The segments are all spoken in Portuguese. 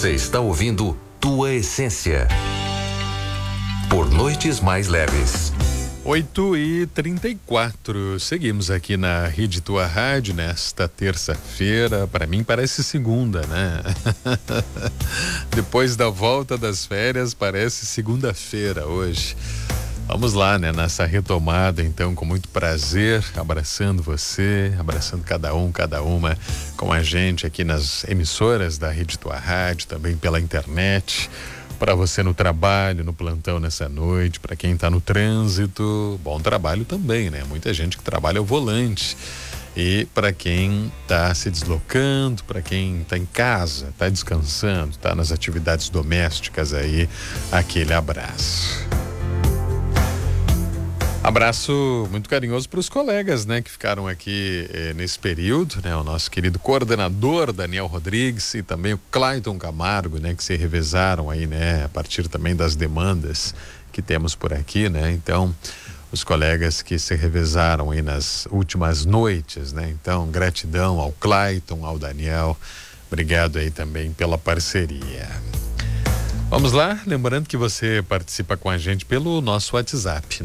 Você está ouvindo Tua Essência. Por noites mais leves. 8h34, seguimos aqui na Rede Tua Rádio nesta terça-feira. Para mim parece segunda, né? Depois da volta das férias parece segunda-feira hoje. Vamos lá, né? Nessa retomada, então, com muito prazer, abraçando você, abraçando cada um, cada uma com a gente aqui nas emissoras da Rede Tua Rádio, também pela internet. Para você no trabalho, no plantão nessa noite, para quem está no trânsito, bom trabalho também, né? Muita gente que trabalha ao volante. E para quem está se deslocando, para quem está em casa, está descansando, está nas atividades domésticas aí, aquele abraço. Abraço muito carinhoso para os colegas, né, que ficaram aqui nesse período, né, o nosso querido coordenador Daniel Rodrigues e também o Clayton Camargo, né, que se revezaram aí, né, a partir também das demandas que temos por aqui, né, então os colegas que se revezaram aí nas últimas noites, né, então gratidão ao Clayton, ao Daniel, obrigado aí também pela parceria. Vamos lá, lembrando que você participa com a gente pelo nosso WhatsApp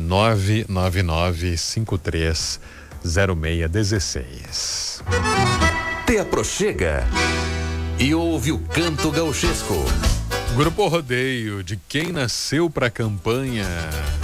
999-530616. Te aproxega e ouve o canto gauchesco. Grupo Rodeio, de quem nasceu pra campanha.